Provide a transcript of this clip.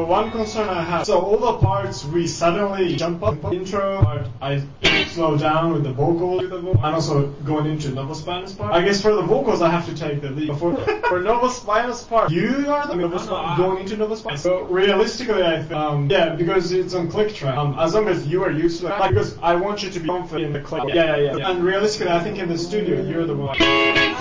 one concern I have, so all the parts we suddenly jump up. Intro part, I slow down with the vocal, and also going into Novospinous part. I guess for the vocals, I have to take the lead. For Novospinous part, you are the going into Novospinous. So realistically, I think, yeah, because it's on click track. As long as you are used to it, because I want you to be confident in the click. Yeah. And realistically, I think in the studio, you're the one.